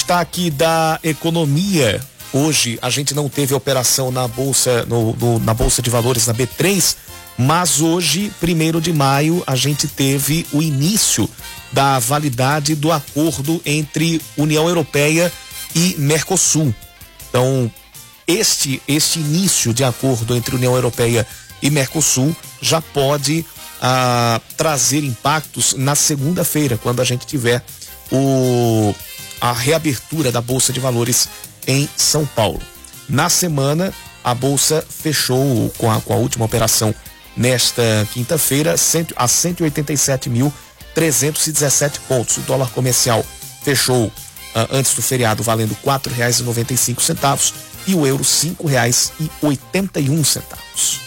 Destaque da economia. Hoje a gente não teve operação na Bolsa, na Bolsa de Valores, na B3, mas hoje, 1º de maio, a gente teve o início da validade do acordo entre União Europeia e Mercosul. Então, este início de acordo entre União Europeia e Mercosul já pode trazer impactos na segunda-feira, quando a gente tiver a reabertura da Bolsa de Valores em São Paulo. Na semana, a Bolsa fechou com a última operação nesta quinta-feira a 187.317 pontos. O dólar comercial fechou antes do feriado valendo R$ 4,95 e o euro R$ 5,81.